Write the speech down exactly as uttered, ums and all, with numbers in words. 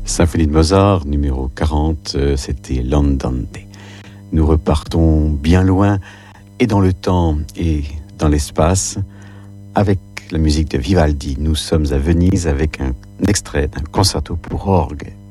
Symphonie de Mozart, numéro quarante, c'était l'Andante. Nous repartons bien loin, et dans le temps et dans l'espace, avec la musique de Vivaldi. Nous sommes à Venise avec un extrait d'un concerto pour orgue